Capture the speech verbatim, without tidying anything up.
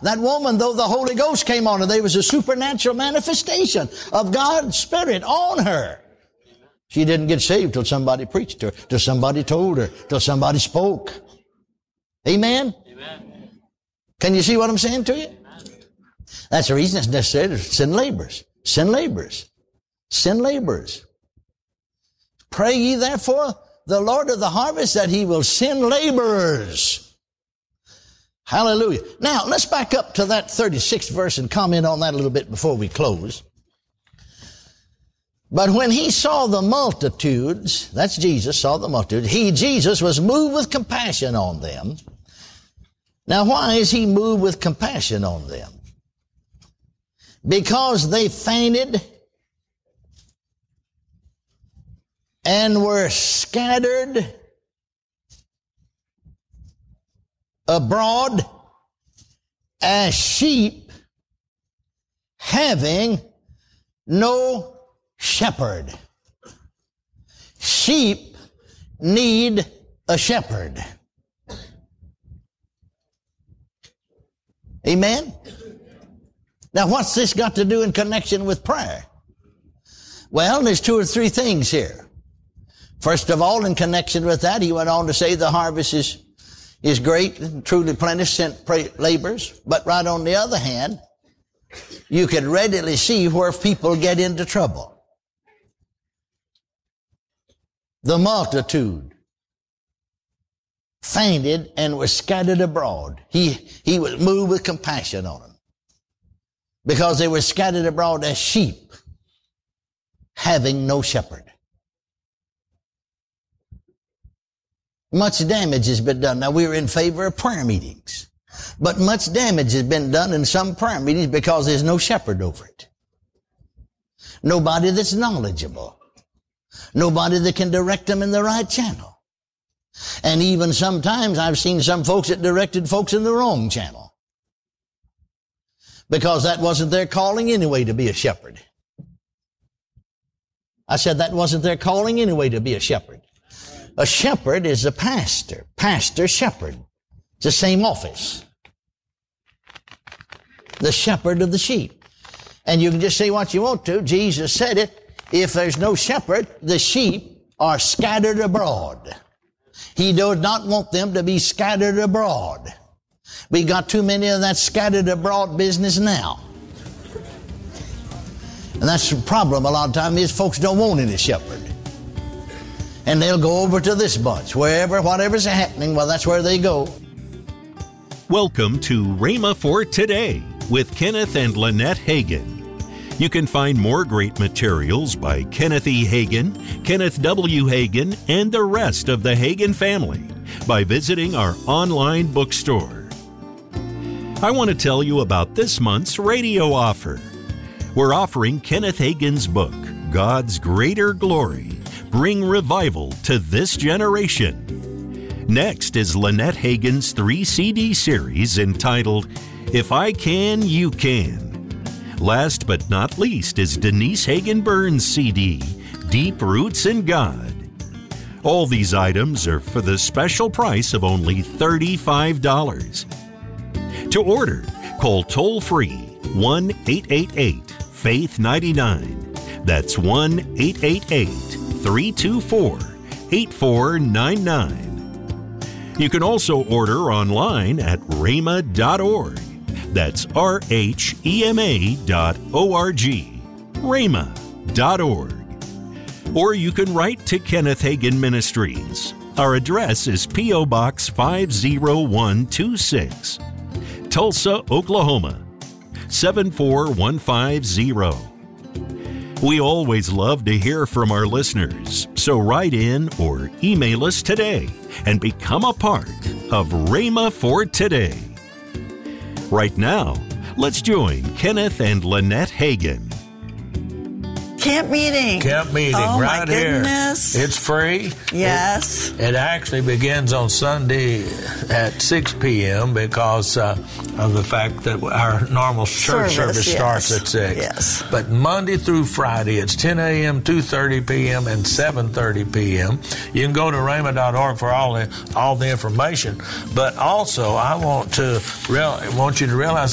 That woman, though the Holy Ghost came on her, there was a supernatural manifestation of God's Spirit on her. She didn't get saved till somebody preached to her, till somebody told her, till somebody spoke. Amen? Amen. Can you see what I'm saying to you? That's the reason it's necessary to send laborers. Send laborers. Send laborers. Pray ye therefore the Lord of the harvest that he will send laborers. Hallelujah. Now, let's back up to that thirty-sixth verse and comment on that a little bit before we close. But when he saw the multitudes, that's Jesus, saw the multitudes, he, Jesus, was moved with compassion on them. Now, why is he moved with compassion on them? Because they fainted and were scattered abroad as sheep having no shepherd. Sheep need a shepherd. Amen? Now, what's this got to do in connection with prayer? Well, there's two or three things here. First of all, in connection with that, he went on to say the harvest is, is great and truly plenty, sent laborers. But right on the other hand, you could readily see where people get into trouble. The multitude fainted and were scattered abroad. He, he was moved with compassion on them because they were scattered abroad as sheep having no shepherd. Much damage has been done. Now, we're in favor of prayer meetings, but much damage has been done in some prayer meetings because there's no shepherd over it. Nobody that's knowledgeable. Nobody that can direct them in the right channel. And even sometimes I've seen some folks that directed folks in the wrong channel. Because that wasn't their calling anyway to be a shepherd. I said that wasn't their calling anyway to be a shepherd. A shepherd is a pastor. Pastor, shepherd. It's the same office. The shepherd of the sheep. And you can just say what you want to. Jesus said it. If there's no shepherd, the sheep are scattered abroad. He does not want them to be scattered abroad. We got too many of that scattered abroad business now. And that's the problem a lot of times is folks don't want any shepherd. And they'll go over to this bunch. Wherever, whatever's happening, well, that's where they go. Welcome to Rhema for Today with Kenneth and Lynette Hagin. You can find more great materials by Kenneth E. Hagin, Kenneth W. Hagin, and the rest of the Hagin family by visiting our online bookstore. I want to tell you about this month's radio offer. We're offering Kenneth Hagin's book, God's Greater Glory, Bring Revival to This Generation. Next is Lynette Hagin's three C D series entitled, If I Can, You Can. Last but not least is Denise Hagin Burns' C D, Deep Roots in God. All these items are for the special price of only thirty-five dollars. To order, call toll-free one eight eight eight, faith nine nine. That's one eight eight eight, three two four, eight four nine nine. You can also order online at rhema dot org. That's R H E M A dot O R G, rhema dot org. Or you can write to Kenneth Hagin Ministries. Our address is P O Box five oh one two six, Tulsa, Oklahoma, seven four one five zero. We always love to hear from our listeners, so write in or email us today and become a part of Rhema for Today. Right now, let's join Kenneth and Lynette Hagin. Camp meeting. Camp meeting, oh, right my here. Goodness. It's free. Yes. It, it actually begins on Sunday at six p.m. because uh, of the fact that our normal church service, service yes. starts at six. Yes. But Monday through Friday, it's ten a.m., two thirty p.m., and seven thirty p.m. You can go to rhema dot org for all the all the information. But also, I want to real, want you to realize